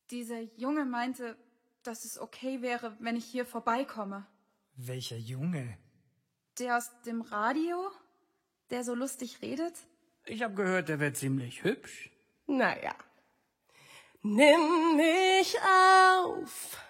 Dieser Junge meinte, dass es okay wäre, wenn ich hier vorbeikomme. Welcher Junge? Der aus dem Radio, der so lustig redet? Ich habe gehört, der wird ziemlich hübsch. Naja. Nimm mich auf.